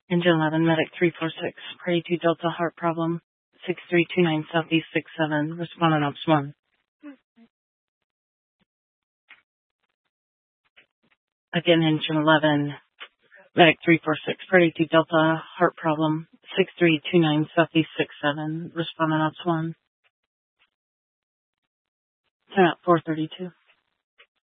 Engine 11, Medic 346, Party 2 Delta, heart problem, 6329 Southeast 67, respond on Ops 1. Again, Engine 11, Medic 346, Party 2 Delta, heart problem, 6329 Southeast 67, respond on Ops 1. 10 at 432.